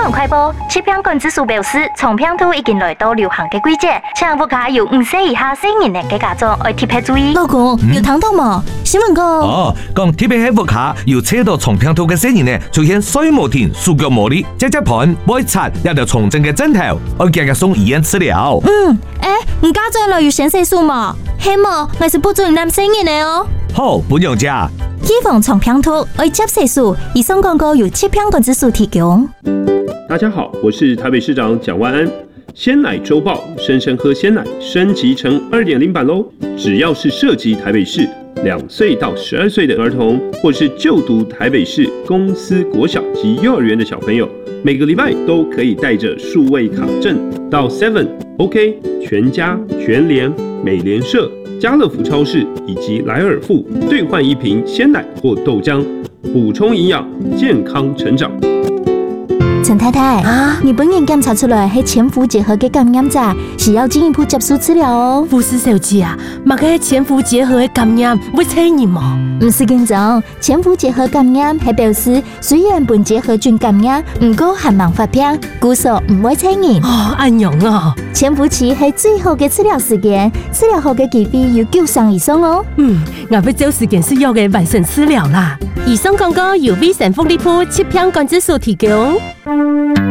闻快報，吃香管指數表示，從病毒已經來到流行嘅季節，請大家有5歲以下成年嘅家長要特別注意。 老公，有聽到嗎？新聞講講特別喺屋企要車到從病毒嘅成年呢，出現水無停、手腳無力、隻盤會擦，一條重症嘅症頭，要繼續送醫院治療。 唔家長來要先食素嘛？希望我是不准男成年嘅哦。 好，不用食。 預防從病毒要接食素，以上廣告由吃香管指數提供。 大家好，我是台北市長蔣萬安。鮮奶週報，生生喝鮮奶升級成2.0版嘍！只要是涉及台北市2歲到12歲的兒童，或是就讀台北市公司國小及幼兒園的小朋友，每個禮拜都可以帶着數位卡證到 Seven、OK、全家、全聯、美聯社、家樂福超市以及萊爾富兌換一瓶鮮奶或豆漿，補充營養，健康成長。 陳太太你本人檢查出來係潛伏結核嘅感染者，需要進一步接受治療哦。 護士小姐啊，乜嘅潛伏結核嘅感染會傳染嗎？ 唔是緊張，潛伏結核感染係表示雖然本結核菌感染，唔過還冇發病，故所唔會傳染。 哦，安樣啊！ 潛伏期係最好嘅治療時間，治療後嘅機會有9成以上哦。 我要找時間需要嘅完成治療啦。以上廣告由衛生福利部吃香管指數提供。